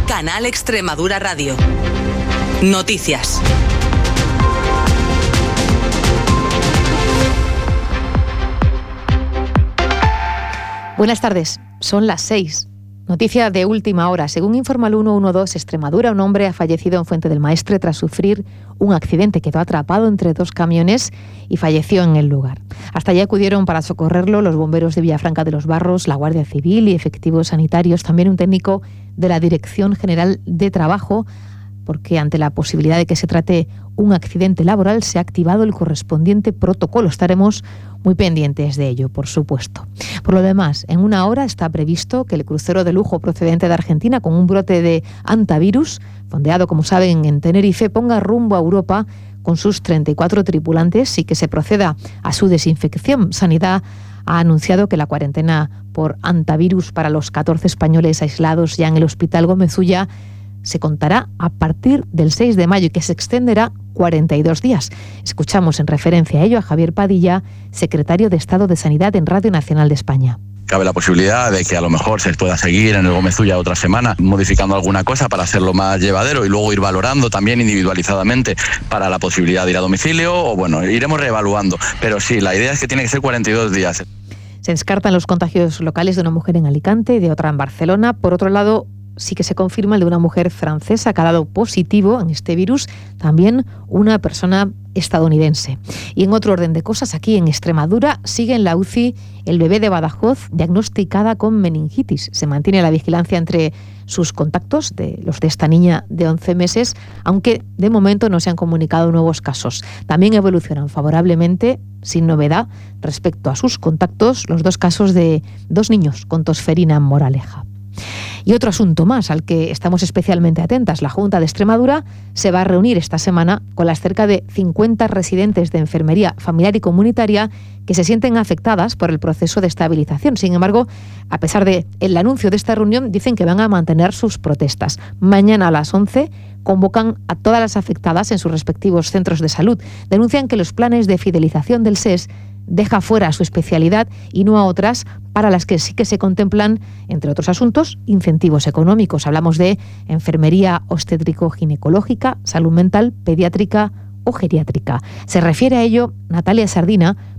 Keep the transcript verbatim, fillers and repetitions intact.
Canal Extremadura Radio. Noticias. Buenas tardes, son las seis. Noticia de última hora. Según informa el ciento doce Extremadura, un hombre ha fallecido en Fuente del Maestre tras sufrir un accidente. Quedó atrapado entre dos camiones y falleció en el lugar. Hasta allí acudieron para socorrerlo los bomberos de Villafranca de los Barros, la Guardia Civil y efectivos sanitarios. También un técnico de la Dirección General de Trabajo, porque ante la posibilidad de que se trate un accidente laboral se ha activado el correspondiente protocolo. Estaremos muy pendientes de ello, por supuesto. Por lo demás, en una hora está previsto que el crucero de lujo procedente de Argentina con un brote de hantavirus, fondeado, como saben, en Tenerife, ponga rumbo a Europa con sus treinta y cuatro tripulantes y que se proceda a su desinfección. Sanidad ha anunciado que la cuarentena por hantavirus para los catorce españoles aislados ya en el Hospital Gómez Ulla se contará a partir del seis de mayo y que se extenderá cuarenta y dos días. Escuchamos en referencia a ello a Javier Padilla, secretario de Estado de Sanidad en Radio Nacional de España. Cabe la posibilidad de que a lo mejor se pueda seguir en el Gómez Ulla otra semana modificando alguna cosa para hacerlo más llevadero y luego ir valorando también individualizadamente para la posibilidad de ir a domicilio o bueno, iremos reevaluando. Pero sí, la idea es que tiene que ser cuarenta y dos días. Se descartan los contagios locales de una mujer en Alicante y de otra en Barcelona. Por otro lado, sí que se confirma el de una mujer francesa que ha dado positivo en este virus, también una persona estadounidense. Y en otro orden de cosas, aquí en Extremadura sigue en la U C I el bebé de Badajoz diagnosticada con meningitis. Se mantiene la vigilancia entre sus contactos, de los de esta niña de once meses, aunque de momento no se han comunicado nuevos casos. También evolucionan favorablemente, sin novedad, respecto a sus contactos, los dos casos de dos niños con tosferina en Moraleja. Y otro asunto más al que estamos especialmente atentas. La Junta de Extremadura se va a reunir esta semana con las cerca de cincuenta residentes de enfermería familiar y comunitaria que se sienten afectadas por el proceso de estabilización. Sin embargo, a pesar del anuncio de esta reunión, dicen que van a mantener sus protestas. Mañana a las once convocan a todas las afectadas en sus respectivos centros de salud. Denuncian que los planes de fidelización del S E S deja fuera su especialidad y no a otras para las que sí que se contemplan, entre otros asuntos, incentivos económicos. Hablamos de enfermería obstétrico-ginecológica, salud mental, pediátrica o geriátrica. Se refiere a ello Natalia Sardina,